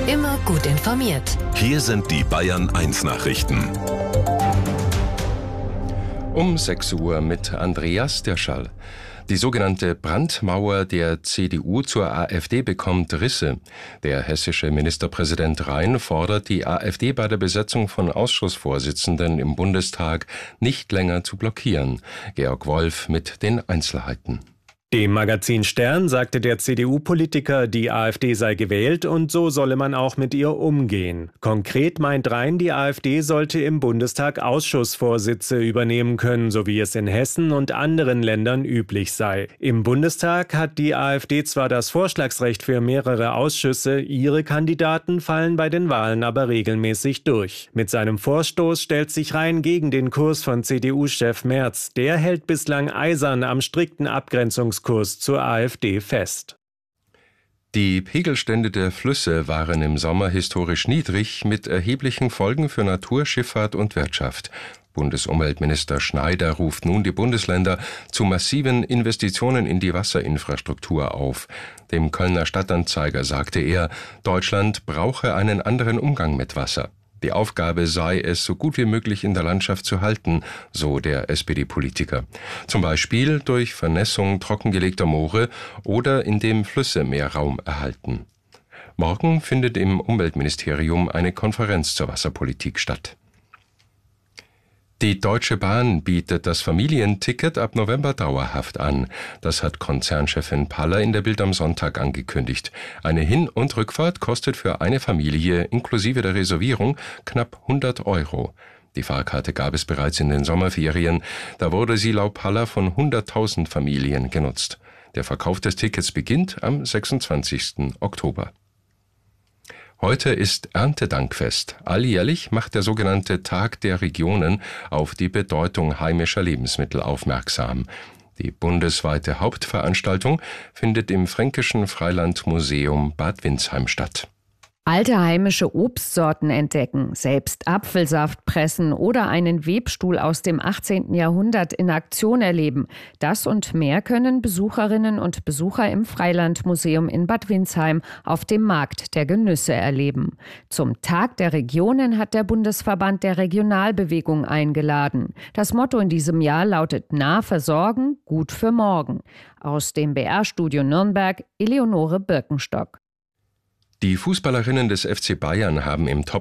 Immer gut informiert. Hier sind die Bayern 1 Nachrichten. Um 6 Uhr mit Andreas Dirschall. Die sogenannte Brandmauer der CDU zur AfD bekommt Risse. Der hessische Ministerpräsident Rhein fordert die AfD bei der Besetzung von Ausschussvorsitzenden im Bundestag nicht länger zu blockieren. Georg Wolf mit den Einzelheiten. Dem Magazin Stern sagte der CDU-Politiker, die AfD sei gewählt und so solle man auch mit ihr umgehen. Konkret meint Rhein, die AfD sollte im Bundestag Ausschussvorsitze übernehmen können, so wie es in Hessen und anderen Ländern üblich sei. Im Bundestag hat die AfD zwar das Vorschlagsrecht für mehrere Ausschüsse, ihre Kandidaten fallen bei den Wahlen aber regelmäßig durch. Mit seinem Vorstoß stellt sich Rhein gegen den Kurs von CDU-Chef Merz. Der hält bislang eisern am strikten Abgrenzungskurs zur AfD fest. Die Pegelstände der Flüsse waren im Sommer historisch niedrig, mit erheblichen Folgen für Natur, Schifffahrt und Wirtschaft. Bundesumweltminister Schneider ruft nun die Bundesländer zu massiven Investitionen in die Wasserinfrastruktur auf. Dem Kölner Stadtanzeiger sagte er, Deutschland brauche einen anderen Umgang mit Wasser. Die Aufgabe sei es, so gut wie möglich in der Landschaft zu halten, so der SPD-Politiker. Zum Beispiel durch Vernässung trockengelegter Moore oder indem Flüsse mehr Raum erhalten. Morgen findet im Umweltministerium eine Konferenz zur Wasserpolitik statt. Die Deutsche Bahn bietet das Familienticket ab November dauerhaft an. Das hat Konzernchefin Paller in der Bild am Sonntag angekündigt. Eine Hin- und Rückfahrt kostet für eine Familie inklusive der Reservierung knapp 100 €. Die Fahrkarte gab es bereits in den Sommerferien. Da wurde sie laut Paller von 100.000 Familien genutzt. Der Verkauf des Tickets beginnt am 26. Oktober. Heute ist Erntedankfest. Alljährlich macht der sogenannte Tag der Regionen auf die Bedeutung heimischer Lebensmittel aufmerksam. Die bundesweite Hauptveranstaltung findet im Fränkischen Freilandmuseum Bad Windsheim statt. Alte heimische Obstsorten entdecken, selbst Apfelsaft pressen oder einen Webstuhl aus dem 18. Jahrhundert in Aktion erleben. Das und mehr können Besucherinnen und Besucher im Freilandmuseum in Bad Windsheim auf dem Markt der Genüsse erleben. Zum Tag der Regionen hat der Bundesverband der Regionalbewegung eingeladen. Das Motto in diesem Jahr lautet nah versorgen, gut für morgen. Aus dem BR-Studio Nürnberg, Eleonore Birkenstock. Die Fußballerinnen des FC Bayern haben im Top